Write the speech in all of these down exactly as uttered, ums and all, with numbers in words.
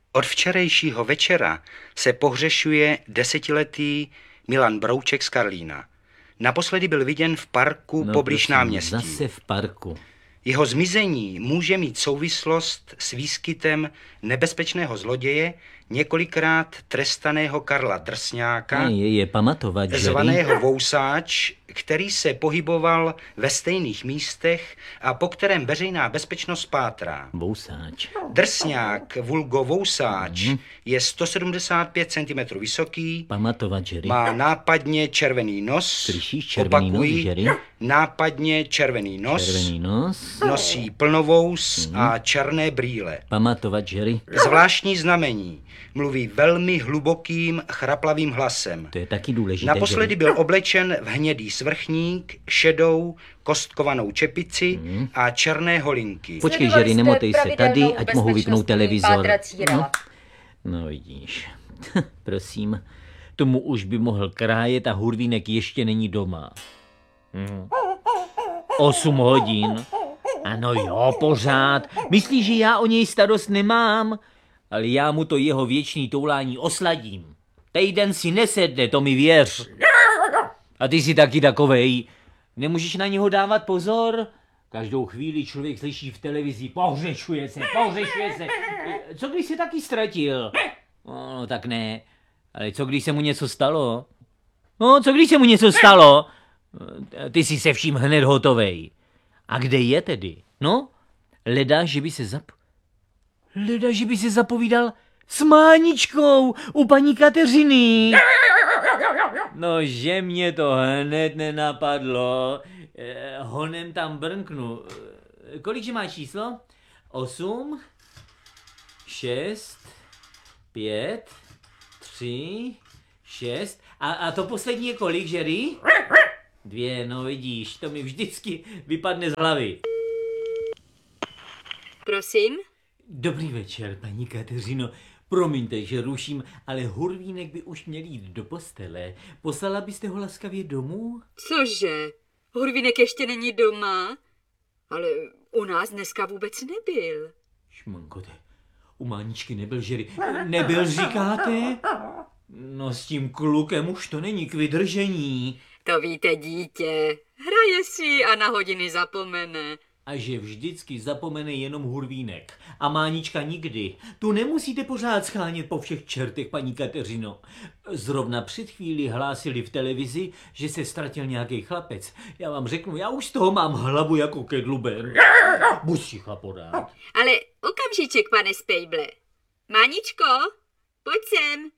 Od včerejšího večera se pohřešuje desetiletý Milan Brouček z Karlína. Naposledy byl viděn v parku No, poblíž prosím, náměstí. zase v parku. Jeho zmizení může mít souvislost s výskytem nebezpečného zloděje, několikrát trestaného Karla Drsňáka, Ne, je, je pamatovat, že zvaného Vousáč, který se pohyboval ve stejných místech a po kterém veřejná bezpečnost pátrá. Vousáč. Drsňák, vulgo Vousáč, Mhm. je sto sedmdesát pět centimetrů vysoký, Pamatovat, Jerry. má nápadně červený nos, Slyšíš, červený nos, opakuji, Jerry? nápadně červený nos, Červený nos. nosí plnovous a černé brýle. Pamatovat, Jerry? Zvláštní znamení, mluví velmi hlubokým, chraplavým hlasem. To je taky důležité, Naposledy Jerry. byl oblečen v hnědý svrchník, šedou, kostkovanou čepici a černé holinky. Počkej, Sledovali Jerry, jste nemotej se pravidelnou tady, ať mohu vypnout bezpečnostní televizor. pátrací No. rela. no vidíš, prosím, tomu už by mohl krájet a Hurvínek ještě není doma. Hm. Osm hodin. Ano jo, pořád. Myslíš, že já o něj starost nemám? Ale já mu to jeho věčný toulání osladím. Týden si nesedne, to mi věř. A ty jsi taky takovej. Nemůžeš na něho dávat pozor? Každou chvíli člověk slyší v televizi, pohřešuje se, pohřešuje se. Co když se taky ztratil? No, tak ne. Ale co když se mu něco stalo? No, co když se mu něco stalo? Ty jsi se vším hned hotovej. A kde je tedy? No, leda, že by se zap... Leda, že by se zapovídal s Máničkou u paní Kateřiny. No, že mě to hned nenapadlo. Eh, honem tam brnknu. Eh, Kolikže má číslo? Osm, šest, pět, tři, šest. A, a to poslední je kolik, Jerry? Dvě, no vidíš, to mi vždycky vypadne z hlavy. Prosím? Dobrý večer, paní Kateřino. Promiňte, že ruším, ale Hurvínek by už měl jít do postele. Poslala byste ho laskavě domů? Cože? Hurvínek ještě není doma? Ale u nás dneska vůbec nebyl. Šmankote, u Máničky nebyl, Jerry. Nebyl, říkáte? No s tím klukem už to není k vydržení. To víte, dítě. Hraje si a na hodiny zapomene. A že vždycky zapomene jenom Hurvínek. A Mánička nikdy. Tu nemusíte pořád schánět po všech čertech, paní Kateřino. Zrovna před chvíli hlásili v televizi, že se ztratil nějaký chlapec. Já vám řeknu, já už z toho mám hlavu jako kedluber. Buď si chlapodát. Ale okamžiček, pane Spejble. Máničko, pojď sem.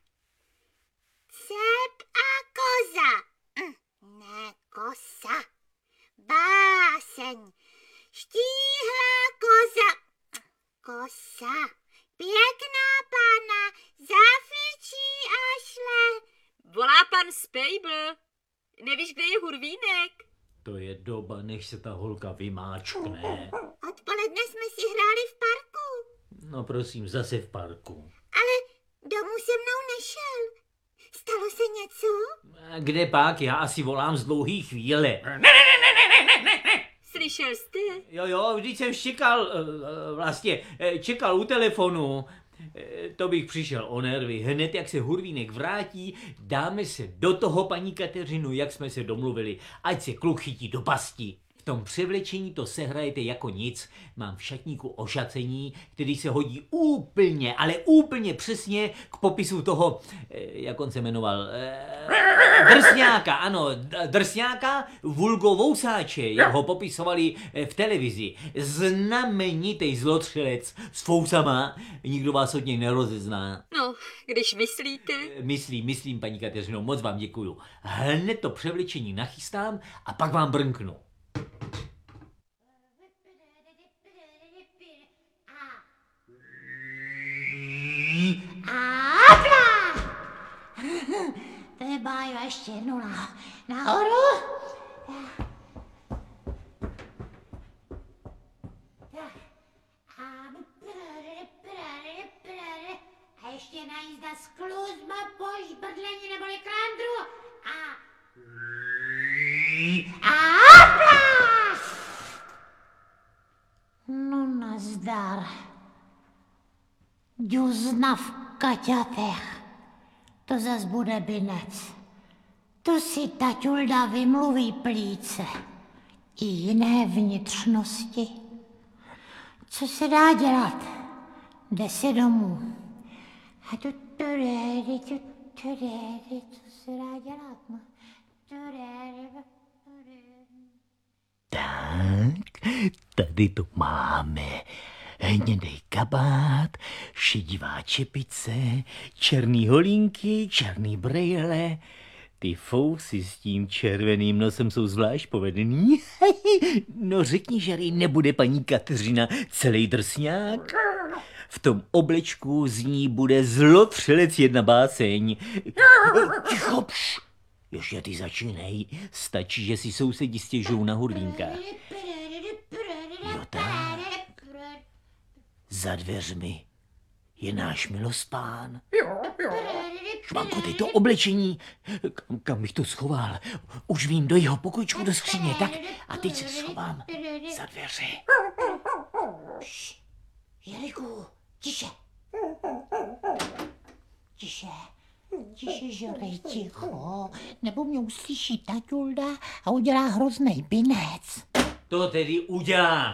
Cep a koza. Hm, ne kosa. Báseň. Štíhlá koza. Hm, kosa. Pěkná pana. Zafičí a šle. Volá pan Spejbl. Nevíš, kde je Hurvínek? To je doba, než se ta holka vymáčkne. Odpoledne jsme si hráli v parku, No prosím, zase v parku. ale domů se mnou nešel. Stalo se něco? A kde pak? Já asi volám z dlouhý chvíle. Slyšel jste? Jo, jo, vždyť jsem čekal, eh, vlastně, eh, čekal u telefonu. Eh, To bych přišel o nervy. Hned, jak se Hurvínek vrátí, dáme se do toho, paní Kateřinu, jak jsme se domluvili. Ať se kluk chytí do pasti. V tom převlečení to sehrajete jako nic. Mám v šatníku ošacení, který se hodí úplně, ale úplně přesně k popisu toho, eh, jak on se jmenoval, eh, Drsňáka, ano, d- Drsňáka, vulgo Vousáče, jak ho popisovali eh, v televizi. Znamenitej zlotřelec s fousama, nikdo vás od něj nerozezná. No, když myslíte. Myslím, myslím, paní Kateřino, moc vám děkuju. Hned to převlečení nachystám a pak vám brnknu. To je bájo, ještě jednou na, nahoru. A ještě najízda skluzba po žbrdlení neboli klandru. A... A hopla! No nazdar. Duzna v kaťatech. To zas bude binec. To si taťulda vymluví plíce. I jiné vnitřnosti. Co se dá dělat? Jde se domů. A tu tudéry, tu tudéry, co se dá dělat? No? Tudéry, tudéry. Tak, tady to máme. Hnědej kabát, šedivá čepice, černý holínky, černý brejle. Ty fousy s tím červeným nosem jsou zvlášť povedený. No řekni, že nebude paní Kateřina celý drsňák. V tom oblečku z ní bude zlotřelec jedna báseň. Ticho, pš. Ještě ty začínej. Stačí, že si sousedi stěžou na hurlínka. Jo tak. Za dveřmi je náš milospán. Švanko, ty to oblečení. Kam, kam bych to schoval? Už vím, do jeho pokojičku do skříně, tak? A teď se schovám za dveře. Šš, Jeriku, tiše. Tiše, tiše, žerej, ticho. Nebo mě uslyší taťulda a udělá hroznej binec. To tedy udělá.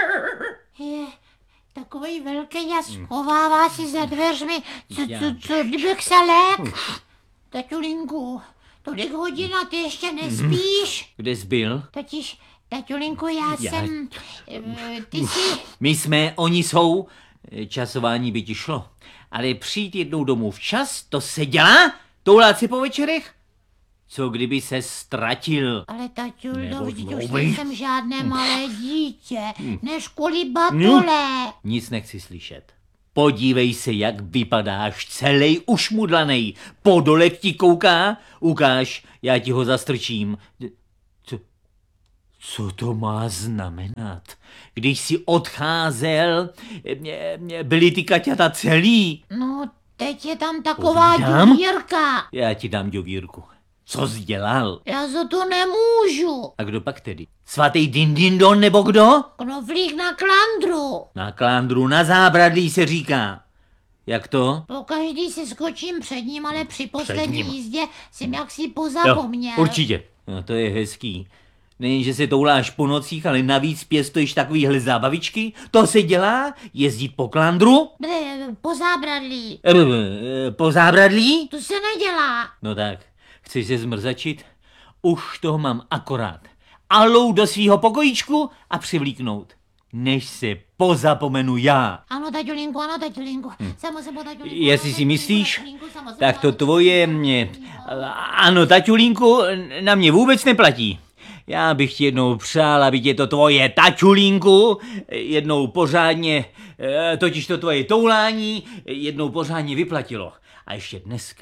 Je takovej velký a schovává si za dveřmi, co, co, co, kdybych se lék. Taťulinku, tolik hodina, ty ještě nespíš? Kde jsi byl? Totiž, taťulinku, já, já jsem, eh, ty jsi... My jsme, oni jsou. Časování by ti šlo. Ale přijít jednou domů včas, to se dělá? Toulat si po večerech? Co kdyby se ztratil? Ale taťuldo, Nebo vždyť už zloubej. nejsem žádné malé dítě, než kvůli batole. Nic nechci slyšet. Podívej se, jak vypadáš, celej ušmudlanej. Podolek ti kouká? Ukáž, já ti ho zastrčím. Co, co to má znamenat? Když jsi odcházel, byly ty kaťata celý? No, teď je tam taková Povídám? dívírka. Já ti dám děvírku. Co jsi dělal? Já za to nemůžu. A kdo pak tedy? Svatý Dindindon nebo kdo? Knoflík na klandru. Na klándru, na zábradlí se říká. Jak to? Pokaždý si skočím před ním, ale při poslední ním. jízdě jsem jaksi pozapomněl. určitě. No to je hezký. Nejen, že se touláš po nocích, ale navíc pěstuješ takovýhle zábavičky. To se dělá? Jezdit po klandru? Kde, po zábradlí. E, e, po zábradlí? To se nedělá. No tak, chceš se zmrzačit? Už toho mám akorát. Alou do svýho pokojíčku a přivlíknout. Než se pozapomenu já. Ano, taťulinku, ano, taťulinku. Hm. Samo se po taťulinku. Jestli si myslíš, taťulinku, samo se tak po to taťulinku. tvoje mě... Ano, taťulínku, na mě vůbec neplatí. Já bych ti jednou přál, aby tě to tvoje taťulínku jednou pořádně, eh, totiž to tvoje toulání, jednou pořádně vyplatilo. A ještě dneska.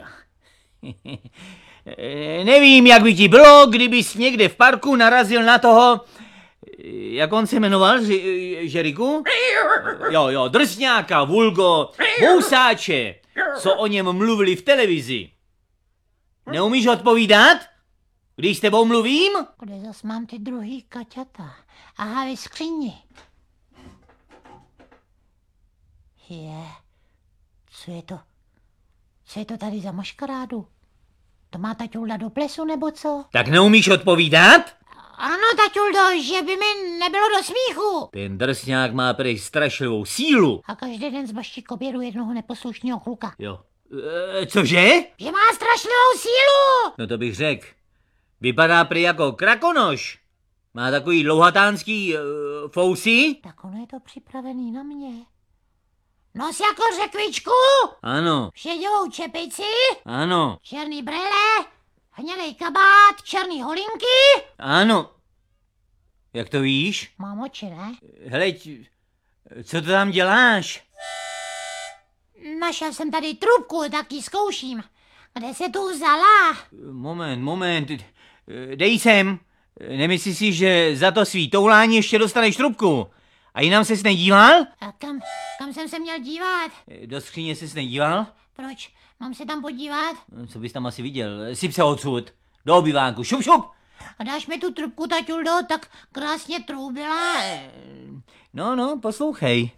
Eh, Nevím, jak by ti bylo, kdybys někde v parku narazil na toho, eh, jak on se jmenoval, Ži- Žeriku? Jo, jo, drsňáka, vulgo, housáče, co o něm mluvili v televizi. Neumíš odpovídat, když s tebou mluvím? Kde zas mám ty druhý kaťata? Aha, ve skříni. Je, co je to? Co je to tady za maškarádu? To má taťulda do plesu, nebo co? Tak neumíš odpovídat? Ano, taťuldo, že by mi nebylo do smíchu. Ten drsňák má prej strašlivou sílu. A každý den zbaští k obědu jednoho neposlušného kluka. Jo. E, cože? Že má strašlivou sílu. No to bych řekl. Vypadá prý jako krakonoš. Má takový dlouhatánský e, fousy? Tak ono je to připravený na mě. Nos jako řekvičku, Ano, šedivou čepici, ano, černý brele, hnědej kabát, černý holinky. ano. Jak to víš? Mám oči, ne? Hleď, co to tam děláš? Našel jsem tady trubku, tak ji zkouším. Kde se tu vzala? Moment, moment. E, Dej sem. Nemyslíš si, že za to svý toulání ještě dostaneš trubku? A jinam ses nedíval? A kam, kam jsem se měl dívat? E, Do skříně ses nedíval? Proč? Mám se tam podívat? Co bys tam asi viděl? Syp se odsud. Do obyvánku. Šup, šup. A dáš mi tu trubku, taťuldo, tak krásně troubila. No, no, poslouchej.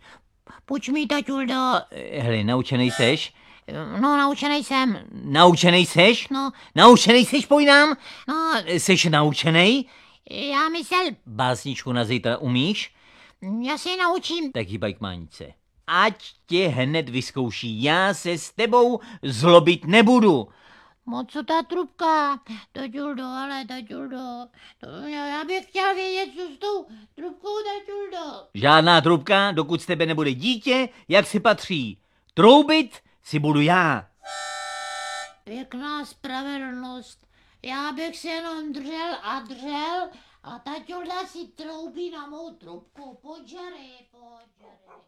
Půjč mi, taťuldo. Hele, naučenej seš? No, naučenej jsem. Naučenej seš? No. Naučenej seš, pojdám? No, Seš naučenej? já myslel, Básničku na zítra umíš? já se naučím. Tak hýbaj k mánice. Ať tě hned vyzkouší, já se s tebou zlobit nebudu. Moc co ta trubka, taťuldo, ale taťuldo, to, já bych chtěl vědět, co s tou trubkou, taťuldo. Žádná trubka, dokud z tebe nebude dítě, jak si patří. Troubit si budu já. Pěkná spravedlnost. Já bych se jenom dřel a dřel a taťulda si troubí na mou trubku. Pojď, Jerry, pojď, Jerry.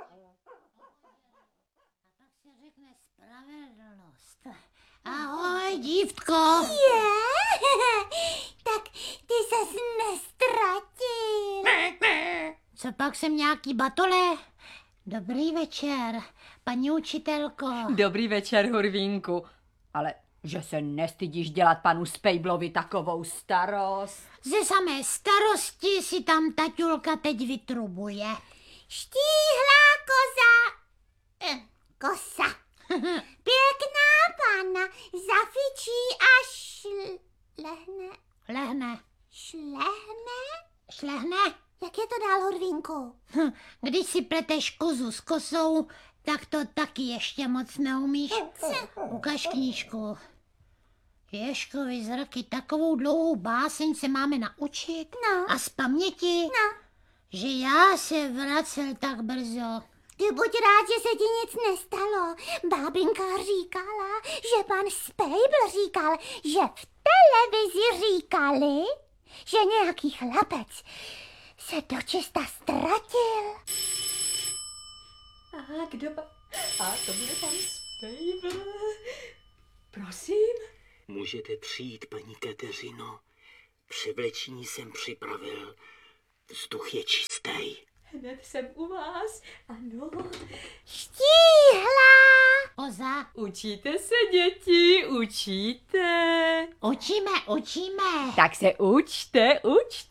A tak se řekne spravedlnost. Ahoj, dívko. Je, tak ty ses nestratil. Co pak jsem nějaký batole? Dobrý večer, paní učitelko. Dobrý večer, Hurvínku. Ale že se nestydíš dělat panu Spejblovi takovou starost? Ze samé starosti si tam taťulka teď vytrubuje. Štíhlá koza. Eh, kosa. Pěkná panna zafičí a šlehne. Lehne. Šlehne? Šlehne? Jak je to dál, Hurvínku? Hm, když si pleteš kozu s kosou, tak to taky ještě moc neumíš. Ukaž knížku. Ježkovi zraky, takovou dlouhou báseň se máme naučit. No. A z paměti, No. že já se vracel tak brzo. Ty buď rád, že se ti nic nestalo. Bábinka říkala, že pan Spejbl říkal, že v televizi říkali, že nějaký chlapec se dočista ztratil. A kdo pa... A to bude pan Spejbl. Prosím? Můžete přijít, paní Kateřino. Převlečení jsem připravil. Vzduch je čistý. Hned jsem u vás. Ano. Štíhlá. Koza, Učíte se, děti, učíte. učíme, učíme. Tak se učte, učte.